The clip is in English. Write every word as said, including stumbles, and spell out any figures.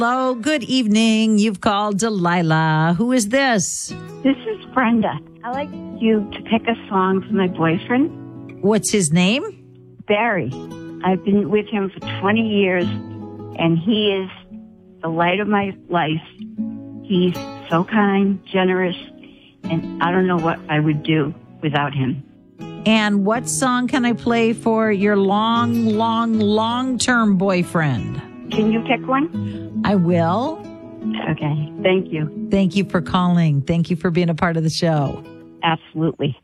Hello, good evening. You've called Delilah. Who is this? This is Brenda. I'd like you to pick a song for my boyfriend, What's his name? Barry. I've been with him for twenty years, and he is the light of my life. He's so kind, generous, and I don't know what I would do without him. And what song can I play for your long, long, long-term boyfriend? Can you pick one? I will. Okay, thank you. Thank you for calling. Thank you for being a part of the show. Absolutely.